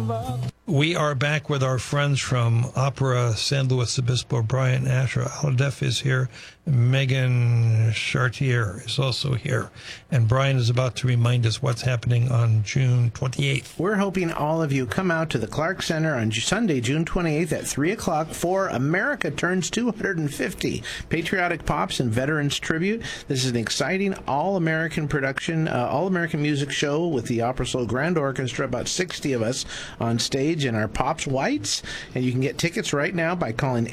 We are back with our friends from Opera San Luis Obispo. Brian Asher Aladef is here. Megan Chartier is also here. And Brian is about to remind us what's happening on June 28th. We're hoping all of you come out to the Clark Center on Sunday, June 28th at 3 o'clock for America Turns 250, Patriotic Pops and Veterans Tribute. This is an exciting all-American production, all-American music show with the Opera Soul Grand Orchestra, about 60 of us on stage in our Pops Whites. And you can get tickets right now by calling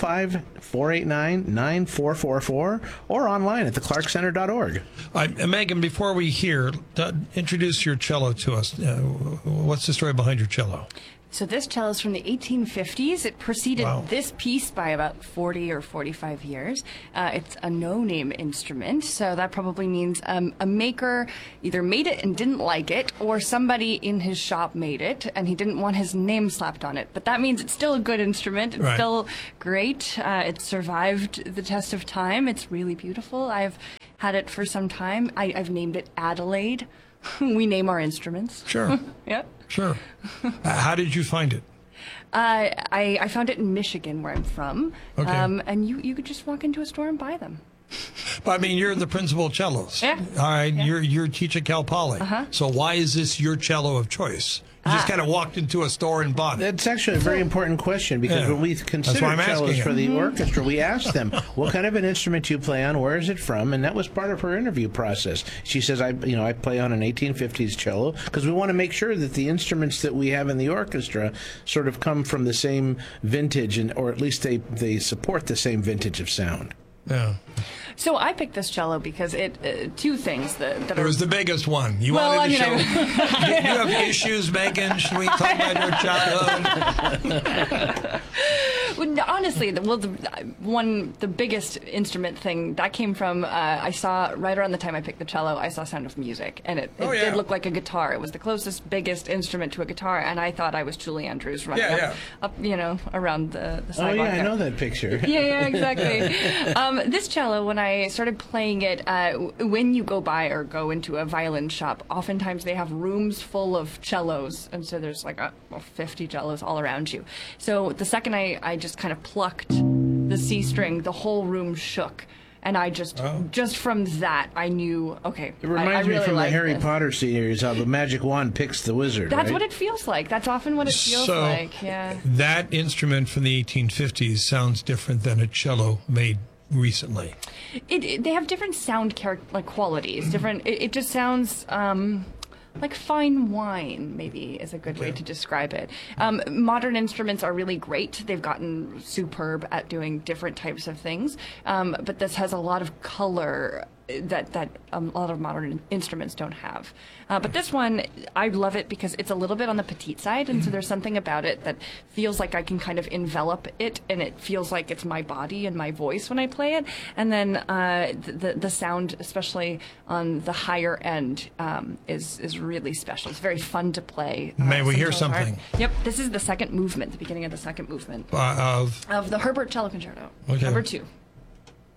805-489-9444 or online at theclarkcenter.org. Megan, before we hear, introduce your cello to us. What's the story behind your cello? So this cello is from the 1850s. It preceded this piece by about 40 or 45 years. It's a no-name instrument, so that probably means a maker either made it and didn't like it, or somebody in his shop made it and he didn't want his name slapped on it. But that means it's still a good instrument. It's still great. It survived the test of time. It's really beautiful. I've had it for some time. I've named it Adelaide. We name our instruments. Sure. Yep. Sure. How did you find it? I found it in Michigan, where I'm from. Okay. And you could just walk into a store and buy them. I mean, you're the principal cellist. Yeah. All right. Yeah. You're teach at Cal Poly. So why is this your cello of choice? You just kind of walked into a store and bought it. That's actually a very important question, because when we consider cellos for the orchestra, we ask them, what kind of an instrument do you play on? Where is it from? And that was part of her interview process. She says, I play on an 1850s cello, because we want to make sure that the instruments that we have in the orchestra sort of come from the same vintage, or at least they support the same vintage of sound. Yeah. So I picked this cello because two things that it was the biggest one. You wanted to show. You have issues, Megan. Should we talk about your cello? Honestly, the biggest instrument thing that came from I saw right around the time I picked the cello, I saw Sound of Music, and it did look like a guitar. It was the closest, biggest instrument to a guitar, and I thought I was Julie Andrews running up around the sidewalk. Oh yeah, I know that picture. Yeah, exactly. This cello, when I started playing it, when you go by or go into a violin shop, oftentimes they have rooms full of cellos, and so there's like 50 cellos all around you. So the second I just kind of plucked the C string, the whole room shook. And I just from that, I knew, okay, it reminds me from the Harry this. Potter series how the magic wand picks the wizard. That's right? what it feels like. That's often what it feels like. Yeah. That instrument from the 1850s sounds different than a cello made recently. They have different sound qualities. Different. It just sounds like fine wine, maybe, is a good way to describe it. Modern instruments are really great. They've gotten superb at doing different types of things. But this has a lot of color that a lot of modern instruments don't have. But this one, I love it because it's a little bit on the petite side, and so there's something about it that feels like I can kind of envelop it, and it feels like it's my body and my voice when I play it. And then the sound, especially on the higher end, is really special. It's very fun to play. May we hear something? Yep, this is the second movement, the beginning of the second movement of the Herbert Cello Concerto, Okay. number 2.